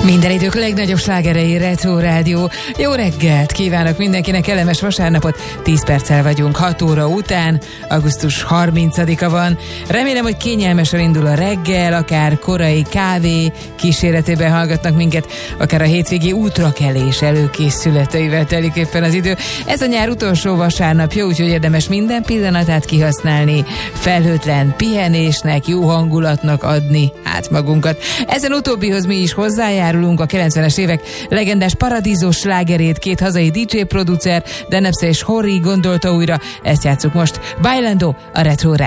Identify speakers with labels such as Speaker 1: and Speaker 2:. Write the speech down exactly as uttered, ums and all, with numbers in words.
Speaker 1: Minden idők legnagyobb slágerei, Retro Rádió. Jó reggelt kívánok mindenkinek, kellemes vasárnapot. tíz perccel vagyunk hat óra után, augusztus harmincadika van. Remélem, hogy kényelmesen indul a reggel, akár korai kávé kíséretében hallgatnak minket, akár a hétvégi útrakelés előkészületeivel telik éppen az idő. Ez a nyár utolsó vasárnapja, úgyhogy érdemes minden pillanatát kihasználni, felhőtlen pihenésnek, jó hangulatnak adni át magunkat. Ezen utóbbihoz mi is hozzájárulunk. A kilencvenes évek legendás paradízós slágerét két hazai dé dzsé producer, Denepsze és Horry gondolta újra. Ezt játsszuk most. Bailando a Retro Rádió.